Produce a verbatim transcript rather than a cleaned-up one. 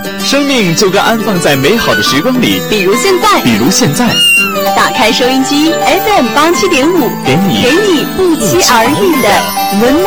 生命就该安放在美好的时光里， 比如现在， 比如现在， 打开收音机 F M 八七点五， 给你给你不期而遇的温暖。